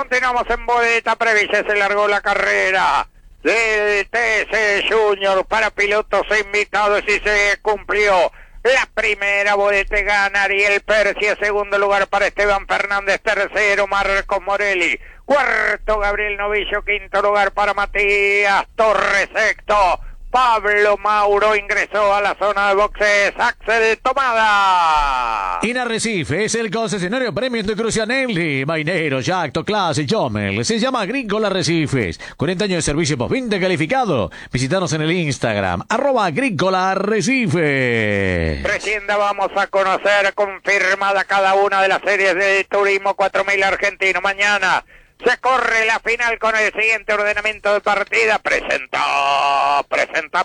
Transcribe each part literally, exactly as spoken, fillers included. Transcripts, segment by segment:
Continuamos en boleta previa, se largó la carrera del T C Junior para pilotos e invitados y se cumplió. La primera boleta gana Ariel Persia, segundo lugar para Esteban Fernández, tercero Marcos Morelli, cuarto Gabriel Novillo, quinto lugar para Matías Torres, sexto Pablo Mauro, ingresó a la zona de boxes Axel Tomada. En Arrecife es el concesionario premium de Crucianelli, Mainero, Jacto, Class y Jomel. Se llama Agrícola Arrecifes. cuarenta años de servicio postventa calificado. Visítanos en el Instagram, arroba Agrícola Arrecife. Recién vamos a conocer confirmada cada una de las series de Turismo cuatro mil argentino. Mañana se corre la final con el siguiente ordenamiento de partida. Presenta, presenta,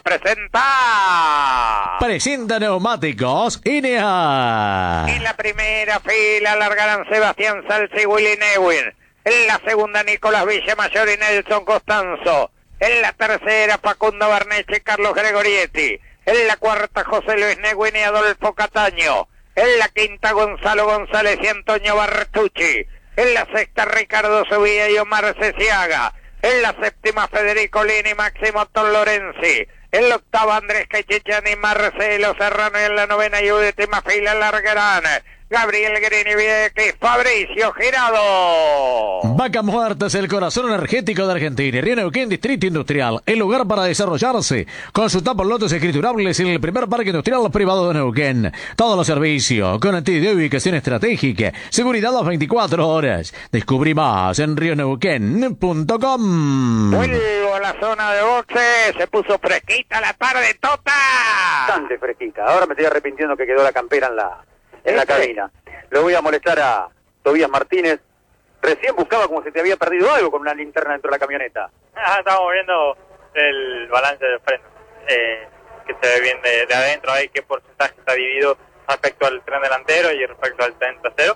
presenta. Presenta neumáticos N A. En la primera fila largarán Sebastián Salce y Willy Neuwin. En la segunda Nicolás Villamayor y Nelson Costanzo. En la tercera Facundo Barneche y Carlos Gregorietti. En la cuarta José Luis Neuwin y Adolfo Cataño. En la quinta Gonzalo González y Antonio Bartucci. En la sexta Ricardo Subilla y Omar Ceciaga. En la séptima Federico Lini y Máximo Ton Lorenzi. En la octava Andrés Cachichan y Marcelo Serrano. Y en la novena y última fila largarán Gabriel Grini Vieques, Fabricio Girado. Vaca Muertas, el corazón energético de Argentina. Río Neuquén, Distrito Industrial, el lugar para desarrollarse. Consulta por lotes escriturables en el primer parque industrial privado de Neuquén. Todos los servicios, con actividad de ubicación estratégica, seguridad las veinticuatro horas. Descubrí más en rio neuquén punto com. Vuelvo a la zona de boxe, se puso fresquita la tarde, Tota. Bastante fresquita. Ahora me estoy arrepintiendo que quedó la campera en la... en la cabina. Lo voy a molestar a Tobías Martínez. Recién buscaba como si te había perdido algo con una linterna dentro de la camioneta. Ah, estamos viendo el balance de freno, eh, que se ve bien de, de adentro, ahí qué porcentaje está dividido respecto al tren delantero y respecto al tren trasero.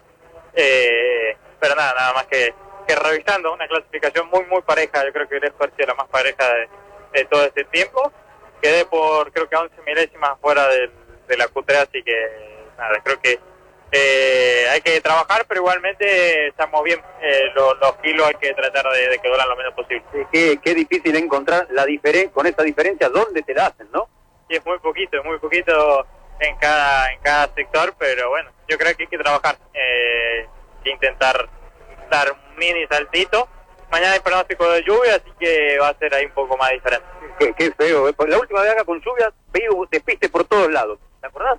Eh, pero nada, nada más que, que revisando una clasificación muy, muy pareja. Yo creo que es la más pareja de, de todo este tiempo. Quedé por, creo que once milésimas fuera del, de la Q tres, así que nada, creo que eh, hay que trabajar, pero igualmente estamos bien. Eh, los, los kilos hay que tratar de, de que duran lo menos posible. Sí, qué, qué difícil encontrar la diferencia, con esta diferencia, ¿dónde te la hacen, no? Y es muy poquito, es muy poquito en cada en cada sector, pero bueno, yo creo que hay que trabajar, eh, intentar dar un mini saltito. Mañana hay pronóstico de lluvia, así que va a ser ahí un poco más diferente. Qué, qué feo, ¿eh? La última vez acá con lluvia, veía despiste por todos lados, ¿te acordás?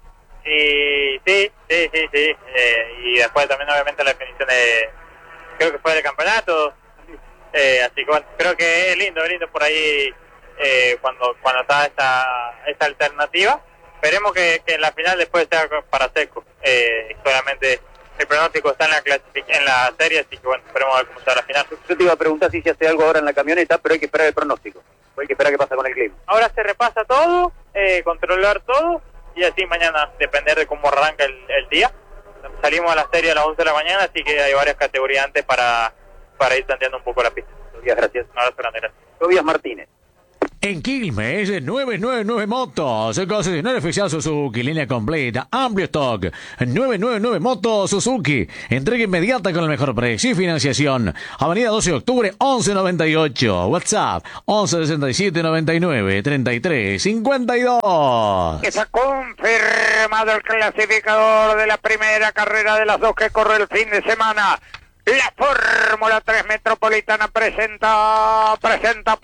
Y sí, sí, sí, sí. Eh, y después también obviamente la definición de, creo que fue del campeonato. Eh, así que bueno, creo que es lindo, es lindo por ahí eh, cuando cuando está esta, esta alternativa. Esperemos que, que en la final después sea para seco. Eh, solamente el pronóstico está en la clasific en la serie, así que bueno, esperemos a ver cómo será la final. Yo te iba a preguntar si se hace algo ahora en la camioneta, pero hay que esperar el pronóstico. O hay que esperar qué pasa con el clima. Ahora se repasa todo, eh, controlar todo. Y así mañana, depender de cómo arranca el, el día. Salimos a la serie a las once de la mañana, así que hay varias categorías antes para, para ir tanteando un poco la pista. Tobías, gracias. Un abrazo grande, gracias. Tobías Martínez. En Quilmes, novecientos noventa y nueve Motos, concesionario oficial Suzuki, línea completa, amplio stock. novecientos noventa y nueve Motos Suzuki, entrega inmediata con el mejor precio y financiación. Avenida doce de octubre, once noventa y ocho. WhatsApp, once sesenta y siete noventa y nueve treinta y tres cincuenta y dos. Que se ha confirmado el clasificador de la primera carrera de las dos que corre el fin de semana. La Fórmula tres Metropolitana presenta, presenta,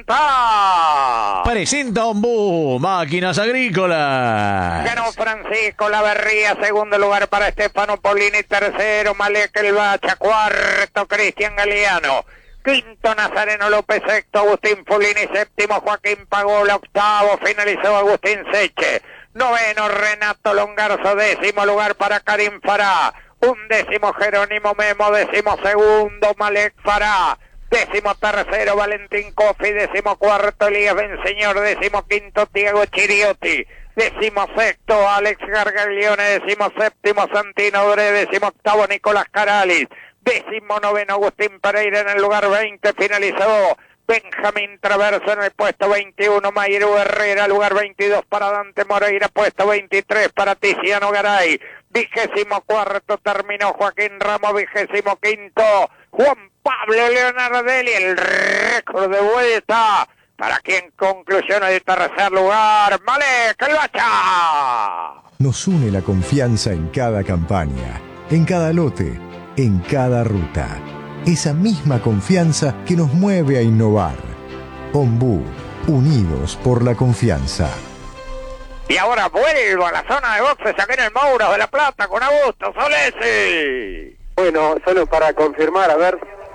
presenta. Presenta Ombú, máquinas agrícolas. Ganó Francisco Laverría, segundo lugar para Estefano Polini, tercero Malek El Bacha, cuarto Cristian Galeano, quinto Nazareno López, sexto Agustín Fulini, séptimo Joaquín Pagola, octavo finalizó Agustín Seche, noveno Renato Longarzo, décimo lugar para Karim Fará. Un décimo Jerónimo Memo, décimo segundo Malek Fará, décimo tercero Valentín Cofi, décimo cuarto Elías Benseñor, décimo quinto Tiago Chiriotti, décimo sexto Alex Gargaglione, décimo séptimo Santino Bre, décimo octavo Nicolás Caralis, décimo noveno Agustín Pereira en el lugar veinte, finalizó Benjamín Traverso en el puesto veintiuno, Mayru Herrera, lugar veintidós para Dante Moreira, puesto veintitrés para Tiziano Garay, vigésimo cuarto terminó Joaquín Ramos, vigésimo quinto Juan Pablo Leonardelli, el récord de vuelta para quien concluyó en el tercer lugar, Malek el Bacha. Nos une la confianza en cada campaña, en cada lote, en cada ruta. Esa misma confianza que nos mueve a innovar. Ombú, unidos por la confianza. Y ahora vuelvo a la zona de boxes aquí en el Moura de la Plata con Augusto Solesi. Bueno, solo para confirmar, a ver.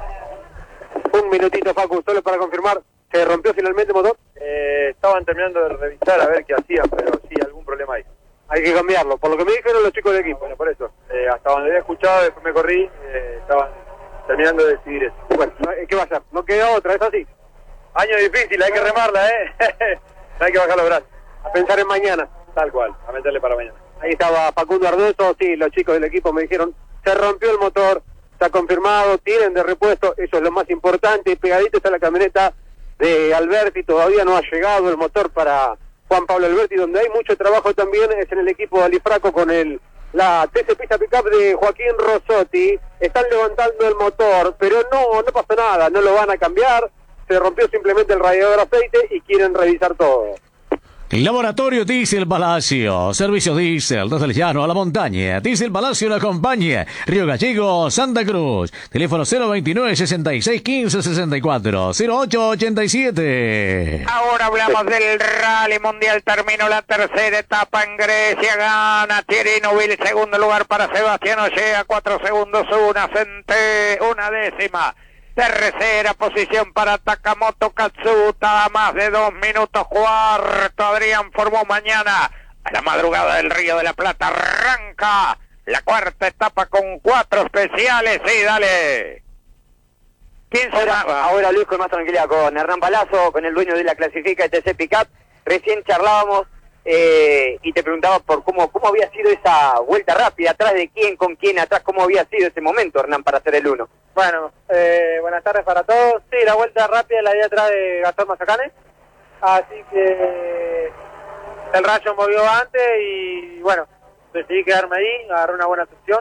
Un minutito, Facu, solo para confirmar. ¿Se rompió finalmente el motor? Eh, estaban terminando de revisar a ver qué hacían, pero sí, algún problema hay. Hay que cambiarlo, por lo que me dijeron los chicos del equipo. Bueno, por eso. Eh, hasta donde había escuchado, después me corrí, eh, estaban terminando de decidir eso. Bueno, ¿qué va a hacer? No queda otra, es así. Año difícil, hay que remarla, ¿eh? Hay que bajar los brazos. A pensar en mañana. Tal cual, a meterle para mañana. Ahí estaba Facundo Arduzo, sí, los chicos del equipo me dijeron, se rompió el motor, está confirmado, tienen de repuesto, eso es lo más importante, pegadito está la camioneta de Alberti, todavía no ha llegado el motor para Juan Pablo Alberti, donde hay mucho trabajo también es en el equipo de Alifraco con el la T C Pista Pickup de Joaquín Rossotti. Están levantando el motor, pero no, no pasa nada, no lo van a cambiar, se rompió simplemente el radiador de aceite y quieren revisar todo. Laboratorio Diesel Palacio, servicio diésel desde el llano a la montaña. Diesel Palacio la acompaña. Río Gallego, Santa Cruz. Teléfono cero veintinueve, sesenta y seis, quince, sesenta y cuatro, cero ocho ochenta y siete. Ahora hablamos del Rally Mundial, terminó la tercera etapa en Grecia, gana Thierry Neuville, segundo lugar para Sebastián Ollea, cuatro segundos, una cente, una décima. Tercera posición para Takamoto Katsuta, más de dos minutos, cuarto Adrián Formó mañana. A la madrugada del Río de la Plata arranca la cuarta etapa con cuatro especiales. Sí, dale. ¿Quién se Ahora, va? ahora Luis, con más tranquilidad, con Hernán Palazzo, con el dueño de la clasifica T C Pickup. Recién charlábamos eh, y te preguntaba por cómo, cómo había sido esa vuelta rápida, atrás de quién, con quién, atrás, cómo había sido ese momento, Hernán, para hacer el uno. Bueno, eh, buenas tardes para todos. Sí, la vuelta rápida la di atrás de Gastón Mazacane. Así que el Rayo movió antes y bueno, decidí quedarme ahí, agarré una buena sección.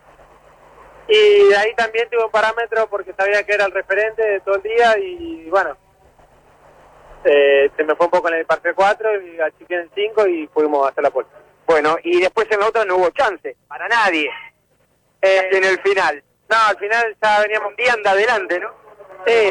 Y de ahí también tuve un parámetro porque sabía que era el referente de todo el día y bueno, eh, se me fue un poco en el parque cuatro y achiqué en cinco y pudimos hacer la puerta. Bueno, y después en la otra no hubo chance, para nadie, Eh, en el final. no, al final ya veníamos Un día anda adelante, ¿no? Sí.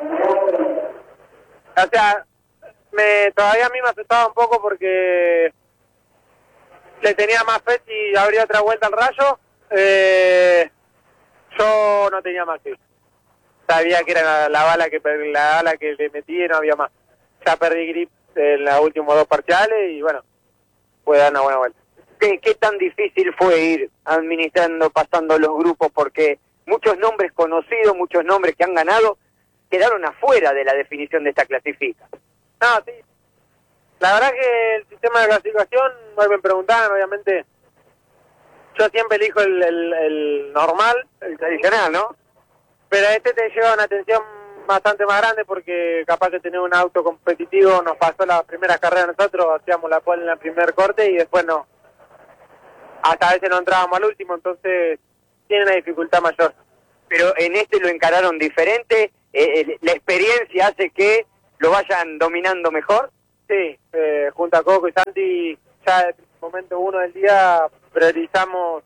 O sea, me, todavía a mí me asustaba un poco porque le tenía más fe si abría otra vuelta al Rayo. Eh, yo no tenía más que ir. Sabía que era la, la bala que la bala que le metí y no había más. Ya perdí grip en los últimos dos parciales y bueno, puede dar una buena vuelta. ¿Qué, ¿Qué tan difícil fue ir administrando, pasando los grupos? Porque muchos nombres conocidos, muchos nombres que han ganado, quedaron afuera de la definición de esta clasifica. No, sí. La verdad que el sistema de clasificación, no me preguntaban, obviamente, yo siempre elijo el, el, el normal, El tradicional, ¿no? pero este te lleva una atención bastante más grande porque capaz que tener un auto competitivo nos pasó la primera carrera nosotros, hacíamos la pole en el primer corte y después no. Hasta a veces no entrábamos al último, entonces tiene una dificultad mayor. Pero en este lo encararon diferente, eh, la experiencia hace que lo vayan dominando mejor. Sí, eh, junto a Coco y Santi, ya desde el momento uno del día priorizamos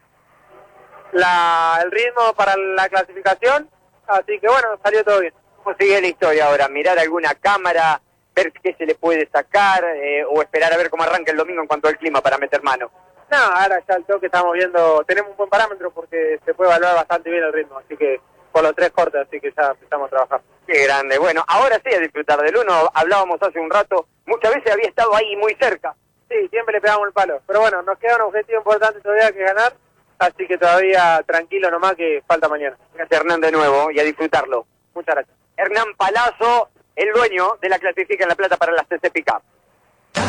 la, el ritmo para la clasificación, así que bueno, salió todo bien. ¿Cómo sigue la historia ahora? ¿Mirar alguna cámara, ver qué se le puede sacar eh, o esperar a ver cómo arranca el domingo en cuanto al clima para meter mano? No, ahora ya el toque estamos viendo, tenemos un buen parámetro porque se puede evaluar bastante bien el ritmo, así que por los tres cortes, así que ya empezamos a trabajar. Qué grande. Bueno, ahora sí a disfrutar del uno. Hablábamos hace un rato, muchas veces había estado ahí muy cerca. Sí, siempre le pegamos el palo, pero bueno, nos queda un objetivo importante todavía que ganar, así que todavía tranquilo nomás que falta mañana. Gracias, Hernán, de nuevo, y a disfrutarlo. Muchas gracias. Hernán Palazzo, el dueño de la clasifica en La Plata para las T C Pickup.